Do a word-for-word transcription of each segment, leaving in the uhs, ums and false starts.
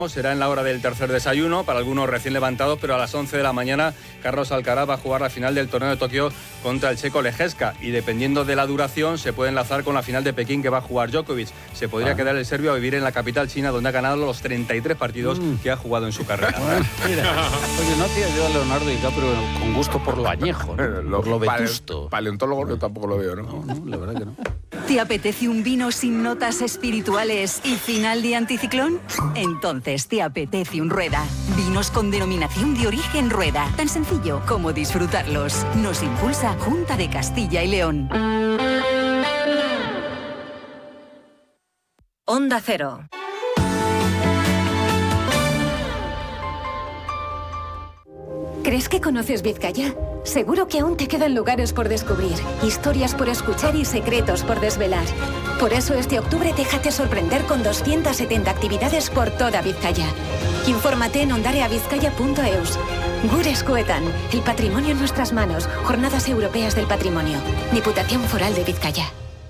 Será en la hora del tercer desayuno, para algunos recién levantados, pero a las once de la mañana Carlos Alcaraz va a jugar la final del torneo de Tokio contra el checo Leječka y dependiendo de la duración se puede enlazar con la final de Pekín que va a jugar Djokovic. Se podría ah. quedar el serbio a vivir en la capital china donde ha ganado los treinta y tres partidos mm. que ha jugado en su carrera. Bueno, mira. Oye, no hacía yo a Leonardo DiCaprio con gusto por lo añejo, ¿no? lo, por lo pale, vetusto. Paleontólogo yo tampoco lo veo, ¿no? No, no, la verdad que no. ¿Te apetece un vino sin notas espirituales y final de anticiclón? Entonces te apetece un Rueda. Vinos con denominación de origen Rueda. Tan sencillo como disfrutarlos. Nos impulsa Junta de Castilla y León. Onda Cero. ¿Crees que conoces Vizcaya? Seguro que aún te quedan lugares por descubrir, historias por escuchar y secretos por desvelar. Por eso este octubre déjate sorprender con doscientas setenta actividades por toda Vizcaya. Infórmate en ondareavizcaya punto eus. Gure Eskuetan, el patrimonio en nuestras manos. Jornadas Europeas del Patrimonio. Diputación Foral de Vizcaya.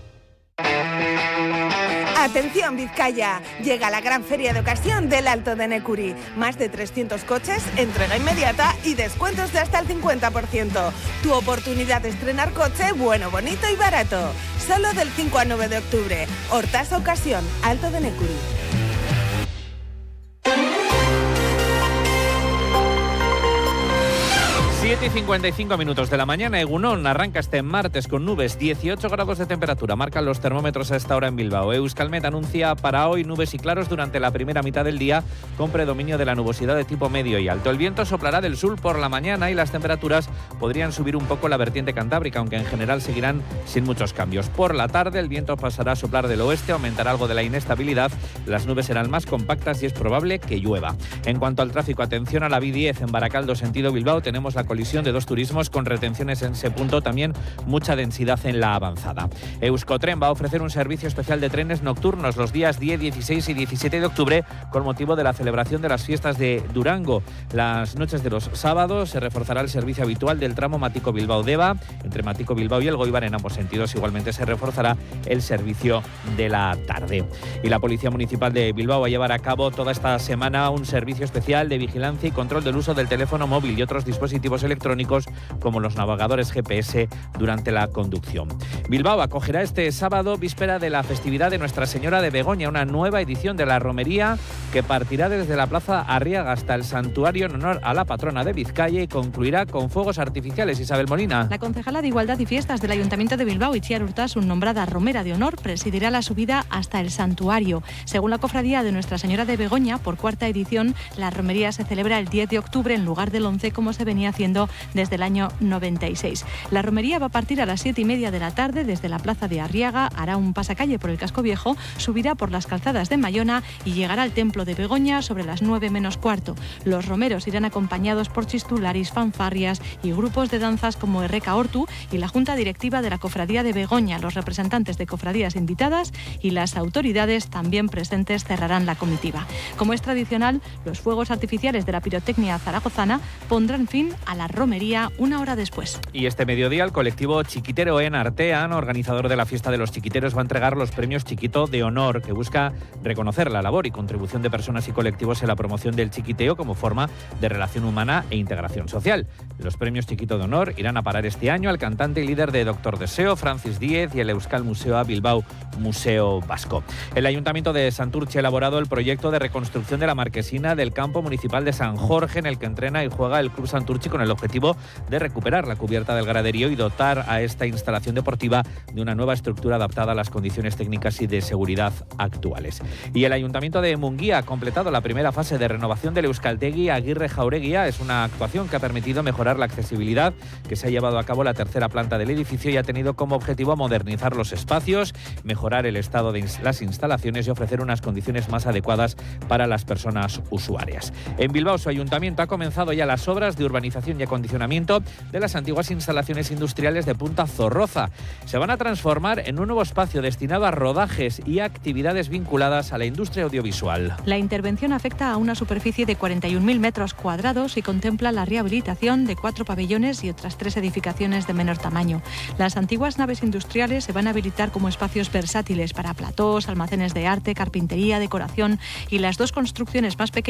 Atención Vizcaya, llega la gran feria de ocasión del Alto de Necuri. Más de trescientos coches, entrega inmediata y descuentos de hasta el cincuenta por ciento. Tu oportunidad de estrenar coche bueno, bonito y barato. Solo del cinco al nueve de octubre. Hortasa Ocasión, Alto de Necuri. siete y cincuenta y cinco minutos de la mañana, Egunon arranca este martes con nubes, dieciocho grados de temperatura, marcan los termómetros a esta hora en Bilbao. Euskalmet anuncia para hoy nubes y claros durante la primera mitad del día, con predominio de la nubosidad de tipo medio y alto. El viento soplará del sur por la mañana y las temperaturas podrían subir un poco en la vertiente cantábrica, aunque en general seguirán sin muchos cambios. Por la tarde el viento pasará a soplar del oeste, aumentará algo de la inestabilidad, las nubes serán más compactas y es probable que llueva. En cuanto al tráfico, atención a la B diez en Baracaldo, sentido Bilbao, tenemos la colisión de dos turismos con retenciones en ese punto, también mucha densidad en la avanzada. Euskotren va a ofrecer un servicio especial de trenes nocturnos los días diez, dieciséis y diecisiete de octubre con motivo de la celebración de las fiestas de Durango. Las noches de los sábados se reforzará el servicio habitual del tramo Matiko-Bilbao-Deba, entre Matiko-Bilbao y Elgoibar en ambos sentidos. Igualmente se reforzará el servicio de la tarde. Y la Policía Municipal de Bilbao va a llevar a cabo toda esta semana un servicio especial de vigilancia y control del uso del teléfono móvil y otros dispositivos electrónicos como los navegadores G P S durante la conducción. Bilbao acogerá este sábado, víspera de la festividad de Nuestra Señora de Begoña, una nueva edición de la romería que partirá desde la Plaza Arriaga hasta el santuario en honor a la patrona de Vizcaya y concluirá con fuegos artificiales. Isabel Molina. La concejala de Igualdad y Fiestas del Ayuntamiento de Bilbao, Itziar Urtasun, nombrada romera de honor, presidirá la subida hasta el santuario. Según la cofradía de Nuestra Señora de Begoña, por cuarta edición, la romería se celebra el diez de octubre en lugar del once, como se venía haciendo desde el año noventa y seis. La romería va a partir a las siete y media de la tarde desde la Plaza de Arriaga, hará un pasacalle por el Casco Viejo, subirá por las calzadas de Mayona y llegará al Templo de Begoña sobre las nueve menos cuarto. Los romeros irán acompañados por chistularis, fanfarrias y grupos de danzas como Erreka Hortu y la Junta Directiva de la Cofradía de Begoña. Los representantes de cofradías invitadas y las autoridades también presentes cerrarán la comitiva. Como es tradicional, los fuegos artificiales de la pirotecnia zaragozana pondrán fin a la romería una hora después. Y este mediodía el colectivo Chiquitero en Artean, organizador de la fiesta de los chiquiteros, va a entregar los premios Chiquito de Honor, que busca reconocer la labor y contribución de personas y colectivos en la promoción del chiquiteo como forma de relación humana e integración social. Los premios Chiquito de Honor irán a parar este año al cantante y líder de Doctor Deseo, Francis Díez, y el Euskal Museo a Bilbao Museo Vasco. El Ayuntamiento de Santurtzi ha elaborado el proyecto de reconstrucción de la marquesina del campo municipal de San Jorge, en el que entrena y juega el Club Santurtzi, con el objetivo de recuperar la cubierta del graderío y dotar a esta instalación deportiva de una nueva estructura adaptada a las condiciones técnicas y de seguridad actuales. Y el Ayuntamiento de Munguía ha completado la primera fase de renovación del Euskaltegi Aguirre Jaureguía. Es una actuación que ha permitido mejorar la accesibilidad, que se ha llevado a cabo la tercera planta del edificio y ha tenido como objetivo modernizar los espacios, mejorar el estado de las instalaciones y ofrecer unas condiciones más adecuadas para las personas usuarias. En Bilbao, su ayuntamiento ha comenzado ya las obras de urbanización y acondicionamiento de las antiguas instalaciones industriales de Punta Zorroza. Se van a transformar en un nuevo espacio destinado a rodajes y actividades vinculadas a la industria audiovisual. La intervención afecta a una superficie de cuarenta y un mil metros cuadrados y contempla la rehabilitación de cuatro pabellones y otras tres edificaciones de menor tamaño. Las antiguas naves industriales se van a habilitar como espacios versátiles para platós, almacenes de arte, carpintería, decoración, y las dos construcciones más pequeñas